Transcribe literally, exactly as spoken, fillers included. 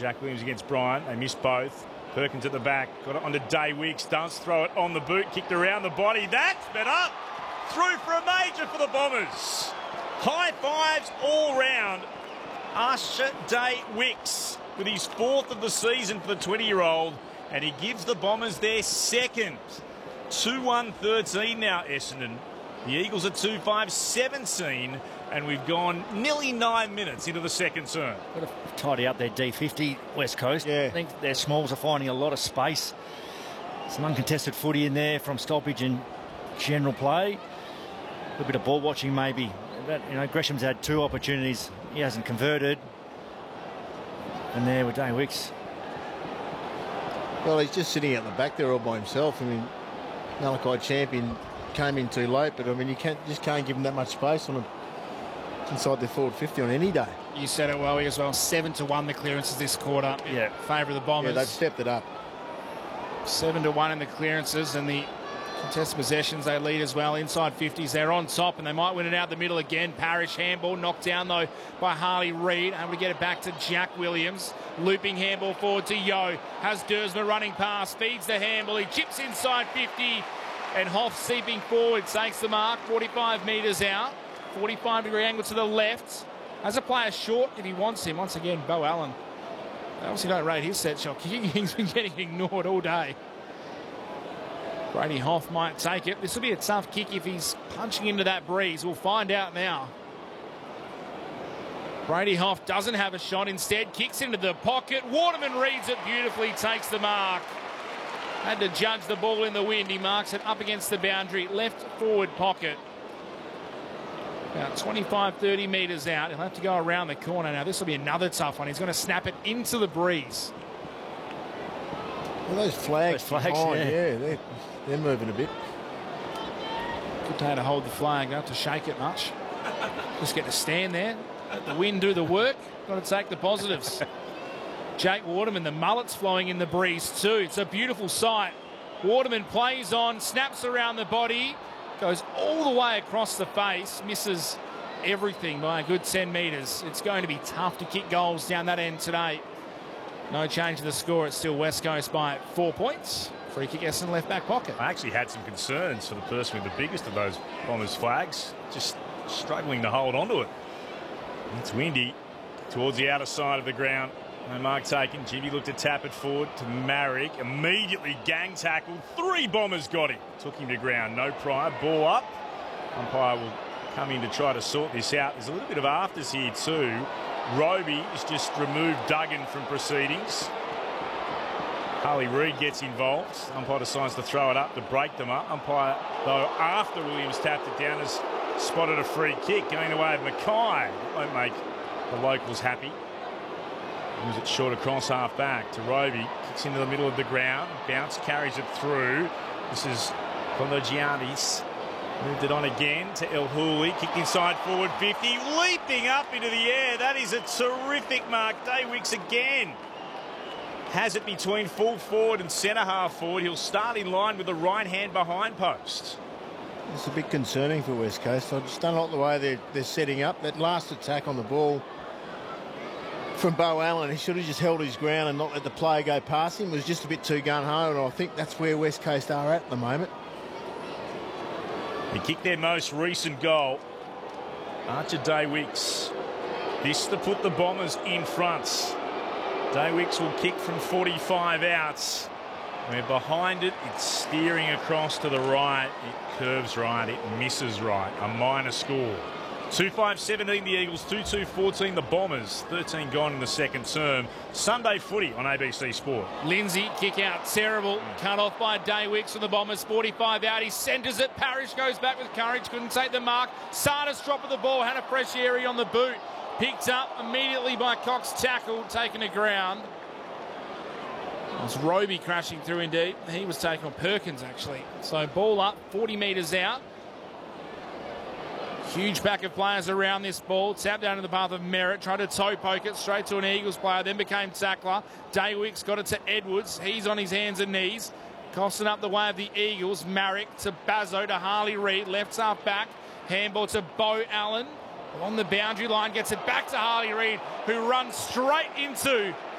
Jack Williams against Bryant. They missed both. Perkins at the back. Got it onto Day Wicks. Does throw it on the boot. Kicked around the body. That's better. Through for a major for the Bombers. High fives all round. Usher Day Wicks with his fourth of the season for the twenty-year-old. And he gives the Bombers their second. two one thirteen now, Essendon. The Eagles are two five seventeen. And we've gone nearly nine minutes into the second term. Got to tidy up their D fifty, West Coast. Yeah. I think their smalls are finding a lot of space. Some uncontested footy in there from stoppage and general play. A little bit of ball watching maybe. But, you know, Gresham's had two opportunities. He hasn't converted. And there with Day Wicks. Well, he's just sitting out the back there all by himself. I mean, Malachi Champion came in too late, but I mean, you can't just can't give him that much space on him inside the forward fifty on any day. You said it well as well. Seven to one the clearances this quarter in Yeah. favour of the Bombers. Yeah, they've stepped it up. Seven to one in the clearances, and the contested possessions they lead as well. Inside fifties, they're on top, and they might win it out the middle again. Parrish handball knocked down though by Harley Reid, able to get it back to Jack Williams. Looping handball forward to Yo. Has Dersma running past, feeds the handball. He chips inside fifty, and Hoff seeping forward takes the mark. forty-five metres out. forty-five degree angle to the left. Has a player short if he wants him. Once again, Bo Allen. They obviously don't rate his set shot. He's been getting ignored all day. Brady Hoff might take it. This will be a tough kick if he's punching into that breeze. We'll find out now. Brady Hoff doesn't have a shot. Instead, kicks into the pocket. Waterman reads it beautifully, takes the mark. Had to judge the ball in the wind. He marks it up against the boundary. Left forward pocket. About twenty-five, thirty metres out. He'll have to go around the corner now. This will be another tough one. He's going to snap it into the breeze. Well, those flags, Those flags, behind, yeah. yeah, they're, they're moving a bit. Good day to hold the flag. Don't have to shake it much. Just get to stand there. Let the wind do the work. Got to take the positives. Jake Waterman, the mullet's flowing in the breeze too. It's a beautiful sight. Waterman plays on, snaps around the body, goes all the way across the face, misses everything by a good ten metres. It's going to be tough to kick goals down that end today. No change to the score. It's still West Coast by four points. Free kick Essendon left back pocket. I actually had some concerns for the person with the biggest of those Bombers flags, just struggling to hold on to it. It's windy towards the outer side of the ground. No mark taken. Jimmy looked to tap it forward to Marrick. Immediately gang tackled. Three Bombers got him. Took him to ground. No prior. Ball up. Umpire will come in to try to sort this out. There's a little bit of afters here too. Roby has just removed Duggan from proceedings. Harley Reid gets involved. Umpire decides to throw it up to break them up. Umpire, though, after Williams tapped it down, has spotted a free kick going the way of Mackay. Won't make the locals happy. Moves it short across half back to Roby. Kicks into the middle of the ground. Bounce carries it through. This is Kologiannis. Moved it on again to El Houli. Kicked inside forward fifty. Leaping up into the air. That is a terrific mark. Day Wicks again. Has it between full forward and centre half forward. He'll start in line with the right hand behind post. It's a bit concerning for West Coast. I just don't like the way they're, they're setting up. That last attack on the ball from Bo Allen, he should have just held his ground and not let the player go past him. It was just a bit too gun-ho, and I think that's where West Coast are at the moment. They kicked their most recent goal. Archer Day Wicks. This to put the Bombers in front. Day Wicks will kick from forty-five out. We're behind it. It's steering across to the right. It curves right. It misses right. A minor score. two five seventeen the Eagles, two two fourteen the Bombers. thirteen gone in the second term. Sunday footy on A B C Sport. Lindsay, kick out, terrible. Cut off by Day Wicks from the Bombers. forty-five out, he centres it. Parrish goes back with courage, couldn't take the mark. Sardis dropped the ball, had a fresh area on the boot. Picked up immediately by Cox, tackle, taken to ground. It was Roby crashing through indeed. He was taken on Perkins actually. So ball up, forty metres out. Huge pack of players around this ball. Tapped down in the path of Merritt. Tried to toe poke it straight to an Eagles player. Then became tackler. Day Wicks got it to Edwards. He's on his hands and knees. Costing up the way of the Eagles. Marrick to Bazzo to Harley Reid. Left half back. Handball to Bo Allen. On the boundary line. Gets it back to Harley Reid, who runs straight into